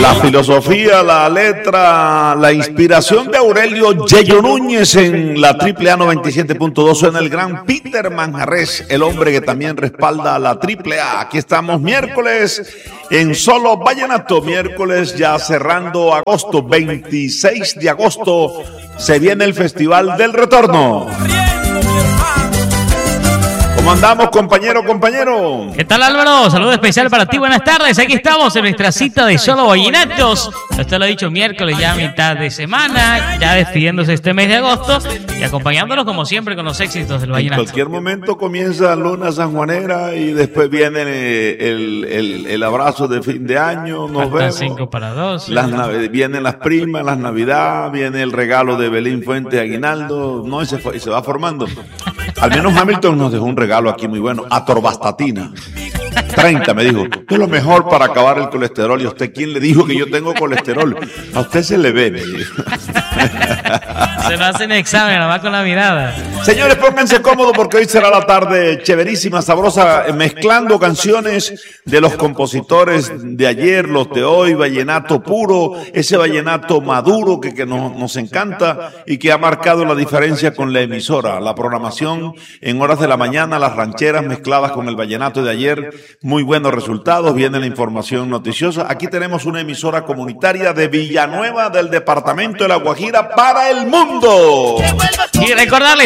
La filosofía, la letra, la inspiración de Aurelio Yello Núñez en la AAA 97.2 suena el gran Peter Manjarrés, el hombre que también respalda a la AAA. Aquí estamos miércoles en Solo Vallenato, miércoles ya cerrando agosto, 26 de agosto se viene el Festival del Retorno. ¿Cómo andamos, compañero? ¿Qué tal, Álvaro? Saludo especial para ti, buenas tardes. Aquí estamos en nuestra cita de Solo Vallenatos. Usted lo ha dicho, miércoles ya a mitad de semana, ya despidiéndose este mes de agosto y acompañándonos como siempre con los éxitos del vallenato. En cualquier momento comienza Luna Sanjuanera y después viene el abrazo de fin de año. Nos vemos. 5 para 2. Vienen las primas, las Navidad, viene el regalo de Belín Fuentes Aguinaldo. No, se va formando. Al menos Hamilton nos dejó un regalo aquí muy bueno, atorvastatina. 30, me dijo. Esto es lo mejor para acabar el colesterol. ¿Y a usted quién le dijo que yo tengo colesterol? A usted se le ve, me dijo. Se lo hacen examen, nada más con la mirada. Señores, pónganse cómodos porque hoy será la tarde chéverísima, sabrosa, mezclando canciones de los compositores de ayer, los de hoy, vallenato puro, ese vallenato maduro que nos encanta y que ha marcado la diferencia con la emisora. La programación en horas de la mañana, las rancheras mezcladas con el vallenato de ayer, muy buenos resultados, viene la información noticiosa. Aquí tenemos una emisora comunitaria de Villanueva del departamento de La Guajira para el mundo. Y recordarles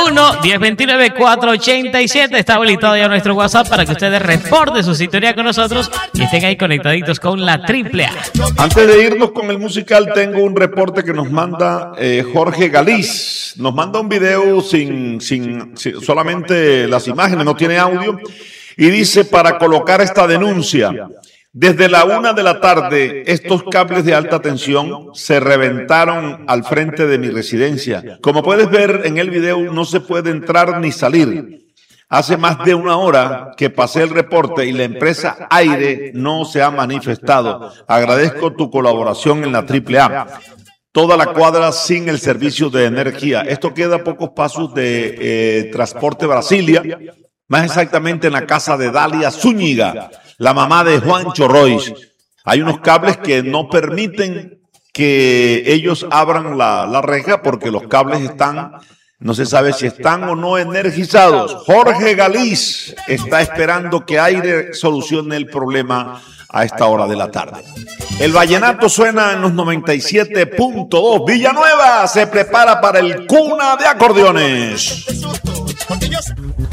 301-1029-487 está habilitado ya nuestro WhatsApp para que ustedes reporten su sintonía con nosotros y estén ahí conectaditos con la AAA. Antes de irnos con el musical, tengo un reporte que nos manda Jorge Galiz. Nos manda un video sin solamente las imágenes, no tiene audio. Y dice, para colocar esta denuncia, desde la 1 de la tarde, estos cables de alta tensión se reventaron al frente de mi residencia. Como puedes ver en el video, no se puede entrar ni salir. Hace más de una hora que pasé el reporte y la empresa Aire no se ha manifestado. Agradezco tu colaboración en la AAA. Toda la cuadra sin el servicio de energía. Esto queda a pocos pasos de Transporte Brasilia, más exactamente en la casa de Dalia Zúñiga, la mamá de Juancho Royce. Hay unos cables que no permiten que ellos abran la reja porque los cables están, no se sabe si están o no energizados. Jorge Galiz está esperando que Aire solucione el problema a esta hora de la tarde. El vallenato suena en los 97.2. Villanueva se prepara para el Cuna de Acordeones.